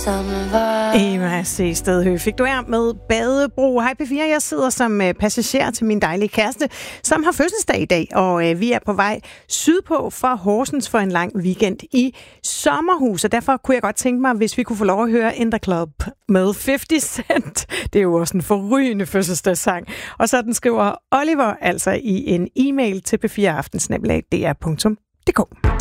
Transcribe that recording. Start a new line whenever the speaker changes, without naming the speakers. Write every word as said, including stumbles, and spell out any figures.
Eva C. Stedhø fik du her med Badebro. Hej P fire, jeg sidder som passager til min dejlige kæreste, som har fødselsdag i dag, og øh, vi er på vej sydpå fra Horsens for en lang weekend i sommerhus, og derfor kunne jeg godt tænke mig, hvis vi kunne få lov at høre In The Club med halvtreds Cent. Det er jo også en forrygende fødselsdagssang. Og så den skriver Oliver altså i en e-mail til p fire aften snabel-a d r punktum d k.